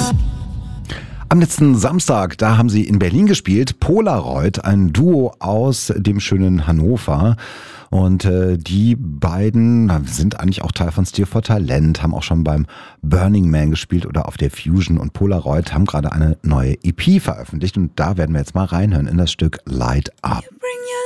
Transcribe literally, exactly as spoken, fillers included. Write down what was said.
Am letzten Samstag, da haben sie in Berlin gespielt, Polaroid, ein Duo aus dem schönen Hannover. Und äh, die beiden sind eigentlich auch Teil von Steer for Talent, haben auch schon beim Burning Man gespielt oder auf der Fusion. Und Polaroid haben gerade eine neue E P veröffentlicht. Und da werden wir jetzt mal reinhören in das Stück Light Up.